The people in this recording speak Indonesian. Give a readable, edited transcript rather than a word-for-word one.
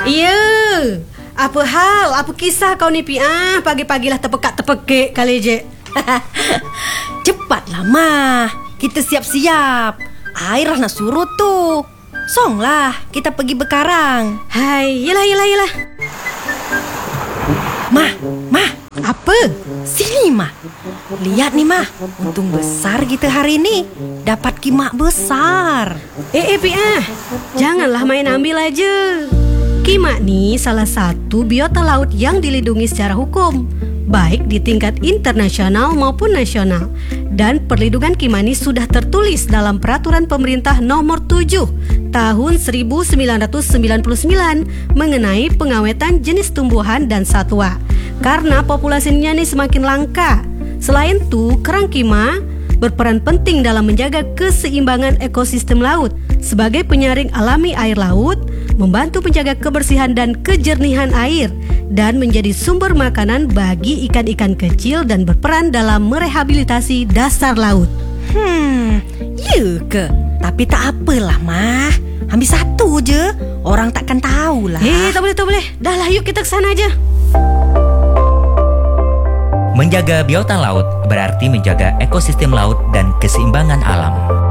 Iya. Apa hal? Apa kisah kau ni Pi? Pagi-pagilah terpekak-terpekik kali je. Cepatlah Mah, kita siap-siap. Air nak surut tu. Songlah, kita pergi berkarang. Hai, yelah. Mah, Apa? sini Mah. Lihat nih Mah, untung besar kita hari ni. Dapat kimak besar. Pi, janganlah main ambil aja. Kimak ni salah satu biota laut yang dilindungi secara hukum, baik di tingkat internasional maupun nasional. Dan perlindungan kimak ni sudah tertulis dalam Peraturan Pemerintah Nomor 7 Tahun 1999 mengenai pengawetan jenis tumbuhan dan satwa. Karena populasinya ni semakin langka. Selain itu, kerang kima berperan penting dalam menjaga keseimbangan ekosistem laut sebagai penyaring alami air laut, membantu menjaga kebersihan dan kejernihan air, dan menjadi sumber makanan bagi ikan-ikan kecil dan berperan dalam merehabilitasi dasar laut. Ya ke? Tapi tak apalah Mah. Ambil satu je, orang takkan tahulah. Tak boleh. Dah lah, yuk kita ke sana aja. Menjaga biota laut berarti menjaga ekosistem laut dan keseimbangan alam.